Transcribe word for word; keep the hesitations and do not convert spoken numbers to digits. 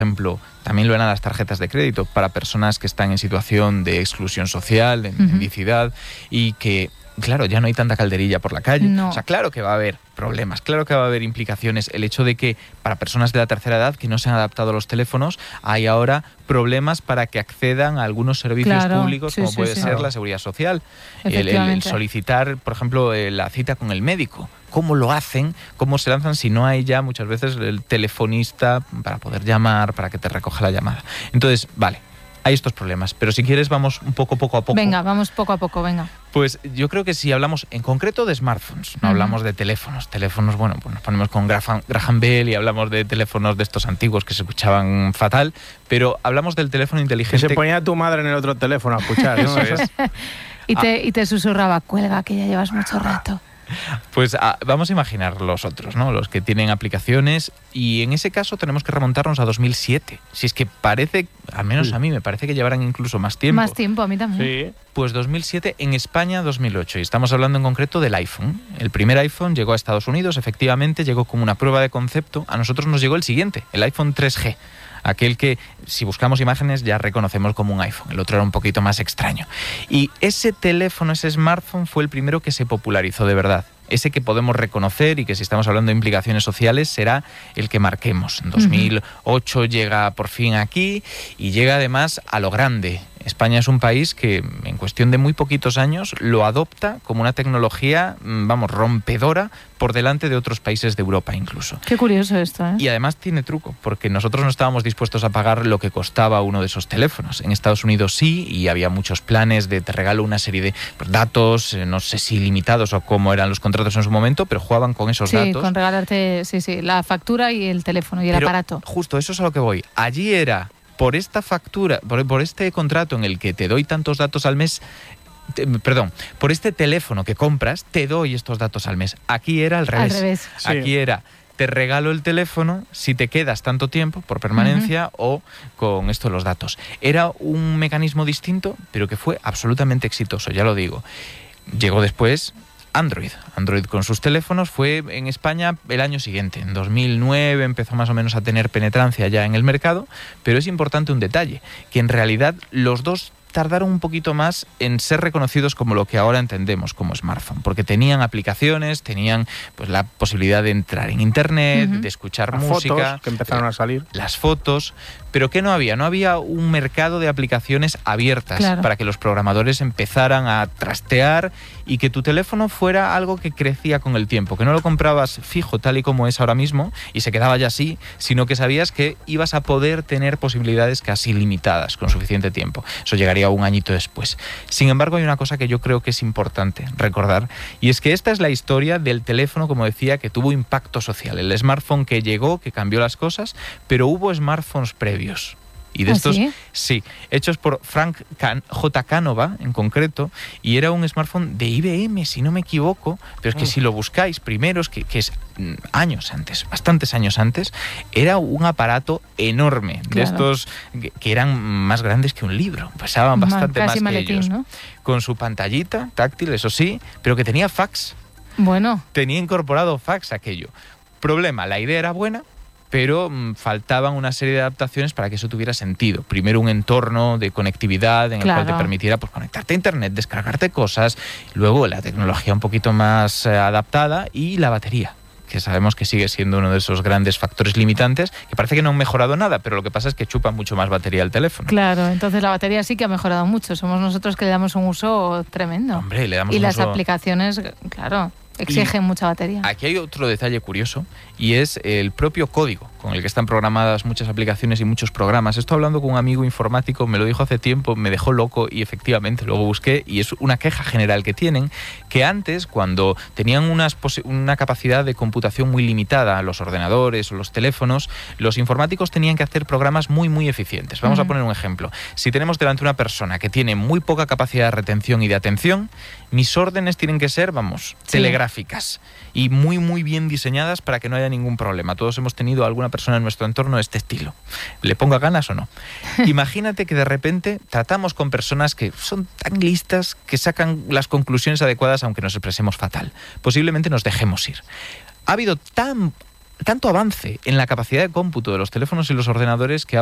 ejemplo, también lo eran las tarjetas de crédito para personas que están en situación de exclusión social, de uh-huh. mendicidad, y que, claro, ya no hay tanta calderilla por la calle. No. O sea, claro que va a haber problemas, claro que va a haber implicaciones. El hecho de que para personas de la tercera edad que no se han adaptado a los teléfonos, hay ahora problemas para que accedan a algunos servicios claro, públicos, sí, como sí, puede sí. ser la seguridad social. El, el, el solicitar, por ejemplo, la cita con el médico. ¿Cómo lo hacen? ¿Cómo se lanzan si no hay ya muchas veces el telefonista para poder llamar, para que te recoja la llamada? Entonces, vale, hay estos problemas, pero si quieres vamos un poco poco a poco. Venga, vamos poco a poco, venga. Pues yo creo que si hablamos en concreto de smartphones, no uh-huh. hablamos de teléfonos. Teléfonos, bueno, pues nos ponemos con Graham, Graham Bell y hablamos de teléfonos de estos antiguos que se escuchaban fatal, pero hablamos del teléfono inteligente. Que se ponía tu madre en el otro teléfono a escuchar, ¿no? Eso es. y, te, y te susurraba, cuelga, que ya llevas mucho rato. Pues a, vamos a imaginar los otros, ¿no? Los que tienen aplicaciones, y en ese caso tenemos que remontarnos a dos mil siete. Si es que parece, al menos sí. a mí me parece que llevarán incluso más tiempo. Más tiempo, a mí también. Sí. Pues dos mil siete, en España dos mil ocho, y estamos hablando en concreto del iPhone. El primer iPhone llegó a Estados Unidos, efectivamente, llegó como una prueba de concepto. A nosotros nos llegó el siguiente, el iPhone tres G. Aquel que, si buscamos imágenes, ya reconocemos como un iPhone. El otro era un poquito más extraño. Y ese teléfono, ese smartphone, fue el primero que se popularizó de verdad. Ese que podemos reconocer y que, si estamos hablando de implicaciones sociales, será el que marquemos. En dos mil ocho uh-huh. llega por fin aquí, y llega además a lo grande. España es un país que en cuestión de muy poquitos años lo adopta como una tecnología, vamos, rompedora por delante de otros países de Europa incluso. Qué curioso esto, ¿eh? Y además tiene truco, porque nosotros no estábamos dispuestos a pagar lo que costaba uno de esos teléfonos. En Estados Unidos sí, y había muchos planes de te regalo una serie de datos, no sé si limitados o cómo eran los contratos en su momento, pero jugaban con esos sí, datos. Sí, con regalarte sí, sí, la factura y el teléfono y el pero aparato. Justo, eso es a lo que voy. Allí era, por esta factura, por, por este contrato en el que te doy tantos datos al mes, te, perdón, por este teléfono que compras, te doy estos datos al mes. Aquí era al revés. Al revés. Sí. Aquí era, te regalo el teléfono si te quedas tanto tiempo por permanencia uh-huh. o con esto los datos. Era un mecanismo distinto, pero que fue absolutamente exitoso, ya lo digo. Llegó después Android. Android con sus teléfonos fue en España el año siguiente. En dos mil nueve empezó más o menos a tener penetrancia ya en el mercado, pero es importante un detalle, que en realidad los dos tardaron un poquito más en ser reconocidos como lo que ahora entendemos como smartphone, porque tenían aplicaciones, tenían pues la posibilidad de entrar en internet, uh-huh. de escuchar las música, fotos que empezaron a salir, las fotos, pero ¿qué no había? No había un mercado de aplicaciones abiertas claro. para que los programadores empezaran a trastear y que tu teléfono fuera algo que crecía con el tiempo, que no lo comprabas fijo tal y como es ahora mismo y se quedaba ya así, sino que sabías que ibas a poder tener posibilidades casi limitadas con suficiente tiempo. Eso llegaría un añito después. Sin embargo, hay una cosa que yo creo que es importante recordar, y es que esta es la historia del teléfono, como decía, que tuvo impacto social. El smartphone que llegó, que cambió las cosas, pero hubo smartphones previos. Y de ¿Ah, estos, sí? sí, hechos por Frank Can, J. Canova en concreto, y era un smartphone de I B M, si no me equivoco, pero es que si lo buscáis primero, es que, que es años antes, bastantes años antes, era un aparato enorme, claro. de estos que, que eran más grandes que un libro, pesaban bastante más que maletín, ellos, ¿no? Con su pantallita táctil, eso sí, pero que tenía fax. Bueno. Tenía incorporado fax aquello. Problema, la idea era buena, pero mmm, faltaban una serie de adaptaciones para que eso tuviera sentido. Primero, un entorno de conectividad en claro. el cual te permitiera pues, conectarte a internet, descargarte cosas, luego la tecnología un poquito más eh, adaptada y la batería, que sabemos que sigue siendo uno de esos grandes factores limitantes, que parece que no han mejorado nada, pero lo que pasa es que chupa mucho más batería el teléfono. Claro, entonces la batería sí que ha mejorado mucho. Somos nosotros que le damos un uso tremendo. Hombre, le damos y un las uso... aplicaciones, claro, exigen y mucha batería. Aquí hay otro detalle curioso, y es el propio código con el que están programadas muchas aplicaciones y muchos programas. Estoy hablando con un amigo informático, me lo dijo hace tiempo, me dejó loco y efectivamente luego busqué, y es una queja general que tienen, que antes, cuando tenían unas una capacidad de computación muy limitada, los ordenadores o los teléfonos, los informáticos tenían que hacer programas muy muy eficientes. Vamos uh-huh. a poner un ejemplo. Si tenemos delante una persona que tiene muy poca capacidad de retención y de atención, mis órdenes tienen que ser, vamos, sí. telegráficas y muy muy bien diseñadas para que no haya ningún problema. Todos hemos tenido alguna persona en nuestro entorno de este estilo. ¿Le ponga ganas o no? Imagínate que de repente tratamos con personas que son tan listas que sacan las conclusiones adecuadas aunque nos expresemos fatal. Posiblemente nos dejemos ir. Ha habido tan tanto avance en la capacidad de cómputo de los teléfonos y los ordenadores que